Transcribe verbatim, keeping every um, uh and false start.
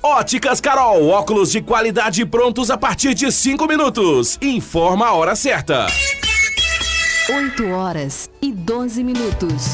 Óticas Carol, óculos de qualidade prontos a partir de cinco minutos. Informa a hora certa. oito horas e doze minutos.